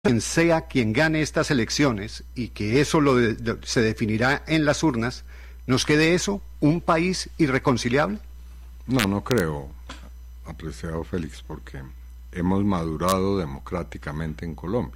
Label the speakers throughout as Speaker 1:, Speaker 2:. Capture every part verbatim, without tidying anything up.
Speaker 1: quien sea quien gane estas elecciones y que eso lo de, de, se definirá en las urnas, ¿nos quede eso, un país irreconciliable?
Speaker 2: No, no creo, apreciado Félix, porque hemos madurado democráticamente en Colombia.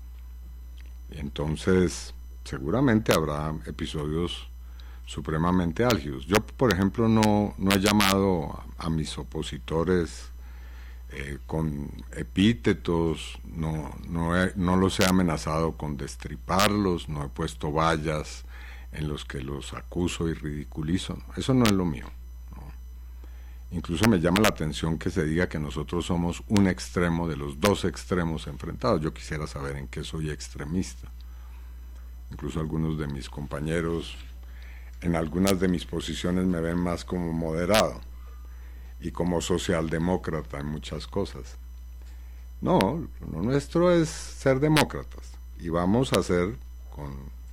Speaker 2: Entonces, seguramente habrá episodios supremamente álgidos. Yo, por ejemplo, no, no he llamado a, a mis opositores eh, con epítetos, no, no, he, no los he amenazado con destriparlos, no he puesto vallas en los que los acuso y ridiculizo. Eso no es lo mío. ¿no? Incluso me llama la atención que se diga que nosotros somos un extremo de los dos extremos enfrentados. Yo quisiera saber en qué soy extremista. Incluso algunos de mis compañeros en algunas de mis posiciones me ven más como moderado y como socialdemócrata en muchas cosas. No, lo nuestro es ser demócratas y vamos a hacer con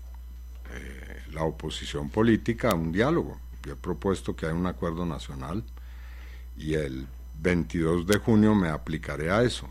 Speaker 2: eh, la oposición política un diálogo. Yo he propuesto que haya un acuerdo nacional y el veintidós de junio me aplicaré a eso.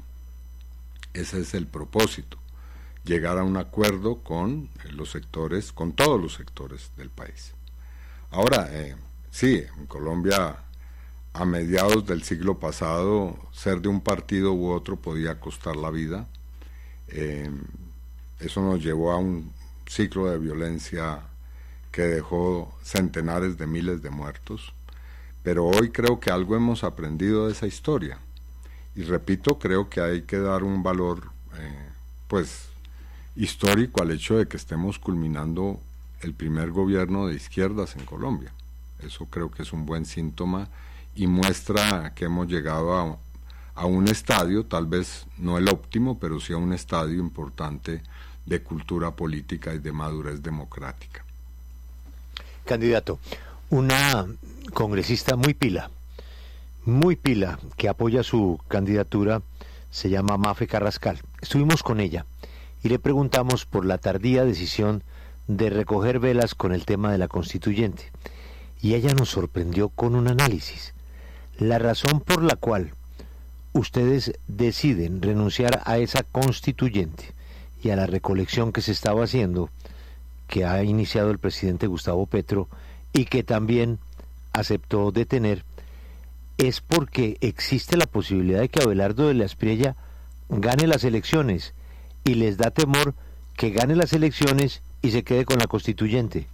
Speaker 2: Ese es el propósito, llegar a un acuerdo con los sectores, con todos los sectores del país. Ahora, eh, sí, en Colombia a mediados del siglo pasado ser de un partido u otro podía costar la vida. Eh, eso nos llevó a un ciclo de violencia que dejó centenares de miles de muertos, pero hoy creo que algo hemos aprendido de esa historia y repito, creo que hay que dar un valor eh, pues histórico al hecho de que estemos culminando el primer gobierno de izquierdas en Colombia. Eso creo que es un buen síntoma y muestra que hemos llegado a, a un estadio, tal vez no el óptimo, pero sí a un estadio importante de cultura política y de madurez democrática.
Speaker 3: Candidato, una congresista muy pila, muy pila, que apoya su candidatura, se llama Mafe Carrascal. Estuvimos con ella y le preguntamos por la tardía decisión de recoger velas con el tema de la constituyente. Y ella nos sorprendió con un análisis. La razón por la cual ustedes deciden renunciar a esa constituyente y a la recolección que se estaba haciendo, que ha iniciado el presidente Gustavo Petro y que también aceptó detener, es porque existe la posibilidad de que Abelardo de la Espriella gane las elecciones y les da temor que gane las elecciones y se quede con la constituyente.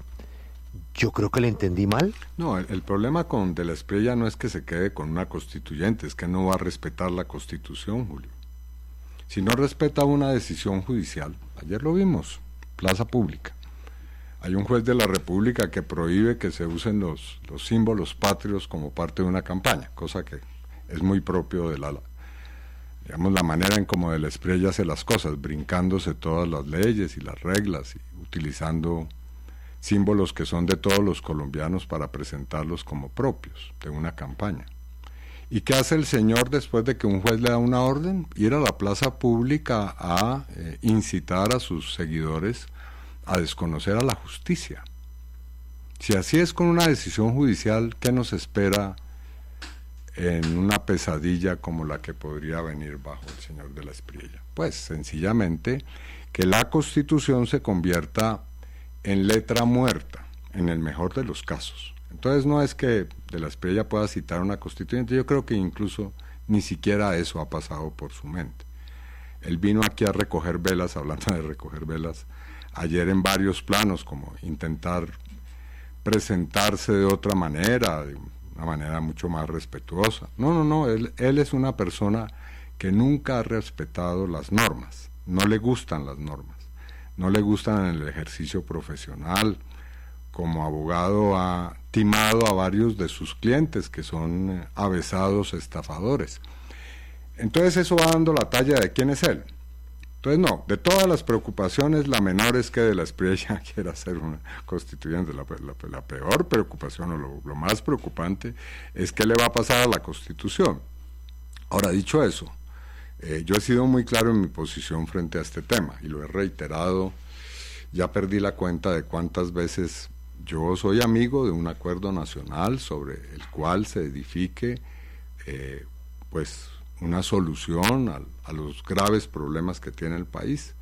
Speaker 3: Yo creo que le entendí mal.
Speaker 2: No, el, el problema con de la Espriella no es que se quede con una constituyente, es que no va a respetar la Constitución, Julio. Si no respeta una decisión judicial, ayer lo vimos, plaza pública. Hay un juez de la República que prohíbe que se usen los, los símbolos patrios como parte de una campaña, cosa que es muy propio de la, digamos, la manera en como de la Espriella hace las cosas, brincándose todas las leyes y las reglas y utilizando símbolos que son de todos los colombianos para presentarlos como propios de una campaña. ¿Y qué hace el señor después de que un juez le da una orden? Ir a la plaza pública a eh, incitar a sus seguidores a desconocer a la justicia. Si así es con una decisión judicial, ¿qué nos espera en una pesadilla como la que podría venir bajo el señor de la Espriella? Pues sencillamente que la Constitución se convierta en letra muerta, en el mejor de los casos. Entonces no es que de la Espriella pueda citar una constituyente, yo creo que incluso ni siquiera eso ha pasado por su mente. Él vino aquí a recoger velas, hablando de recoger velas, ayer en varios planos, como intentar presentarse de otra manera, de una manera mucho más respetuosa. No, no, no, él, él es una persona que nunca ha respetado las normas, no le gustan las normas, no le gustan en el ejercicio profesional. Como abogado ha timado a varios de sus clientes que son eh, avesados estafadores. Entonces eso va dando la talla de quién es él. Entonces no, de todas las preocupaciones, la menor es que de la Espriella quiera ser una constituyente. La, la, la peor preocupación o lo, lo más preocupante es qué le va a pasar a la Constitución. Ahora, dicho eso, eh, yo he sido muy claro en mi posición frente a este tema y lo he reiterado. Ya perdí la cuenta de cuántas veces yo soy amigo de un acuerdo nacional sobre el cual se edifique eh, pues una solución a, a los graves problemas que tiene el país.